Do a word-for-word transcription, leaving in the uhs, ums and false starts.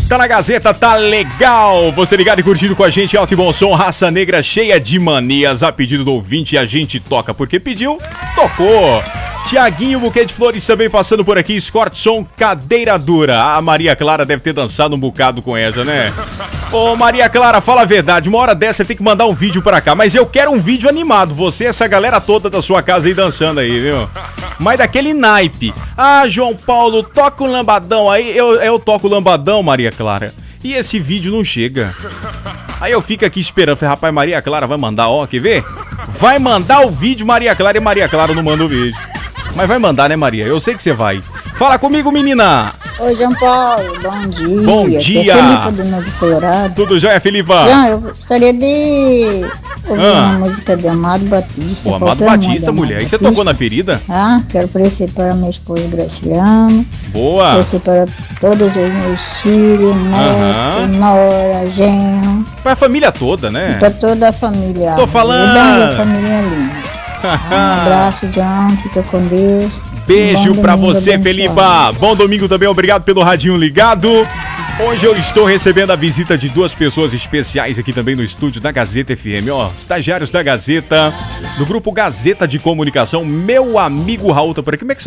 Tá na Gazeta, tá legal. Você ligado e curtindo com a gente, alto e bom som, raça negra cheia de manias. A pedido do ouvinte, a gente toca porque pediu, tocou. Tiaguinho, buquê de flores também passando por aqui. Scortson, cadeira dura. A Maria Clara deve ter dançado um bocado com essa, né? Ô Maria Clara, fala a verdade. Uma hora dessa você tem que mandar um vídeo pra cá. Mas eu quero um vídeo animado. Você e essa galera toda da sua casa aí dançando aí, viu? Mas daquele naipe. Ah, João Paulo, toca um lambadão aí. Eu, eu toco lambadão, Maria Clara. E esse vídeo não chega. Aí eu fico aqui esperando. Falei, rapaz, Maria Clara vai mandar, ó, quer ver? Vai mandar o vídeo, Maria Clara. E Maria Clara não manda o vídeo. Mas vai mandar, né, Maria? Eu sei que você vai. Fala comigo, menina! Oi, João Paulo, bom dia. Bom dia. Aqui é Filipa do Novo Colorado. Tudo jóia, Filipa? João, eu gostaria de ouvir Ah. uma música de Amado Batista. O Amado qualquer uma Batista, de mulher. Amado E você Batista. tocou na ferida? Ah, quero oferecer para meu esposo Graciliano. Boa! Oferecer para todos os meus filhos, Aham. netos, nora, genro. Pra família toda, né? Para toda a família. Tô falando. Toda a família linda. Um abraço, João. Fica com Deus. Beijo Bom pra domingo você, abençoado. Felipa. Bom domingo também, obrigado pelo radinho ligado. Hoje eu estou recebendo a visita de duas pessoas especiais aqui também no estúdio da Gazeta F M, ó, estagiários da Gazeta, do grupo Gazeta de Comunicação. Meu amigo Raul tá por aqui. Como é que